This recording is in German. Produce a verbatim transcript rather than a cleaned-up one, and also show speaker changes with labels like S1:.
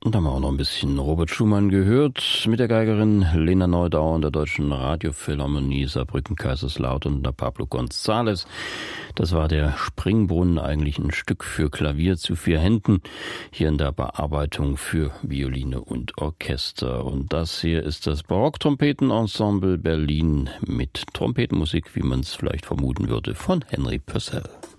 S1: Und da haben wir auch noch ein bisschen Robert Schumann gehört mit der Geigerin Lena Neudauer und der Deutschen Radiophilharmonie Saarbrücken-Kaiserslautern und der Pablo González. Das war der Springbrunnen, eigentlich ein Stück für Klavier zu vier Händen, hier in der Bearbeitung für Violine und Orchester. Und das hier ist das Barocktrompetenensemble Berlin mit Trompetenmusik, wie man es vielleicht vermuten würde, von Henry Purcell.